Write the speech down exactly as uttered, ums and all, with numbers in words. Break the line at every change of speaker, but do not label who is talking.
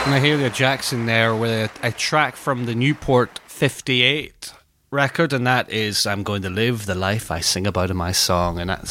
Mahalia Jackson there with a, a track from the Newport fifty-eight record, and that is I'm Going to Live the Life I Sing About in My Song, and that's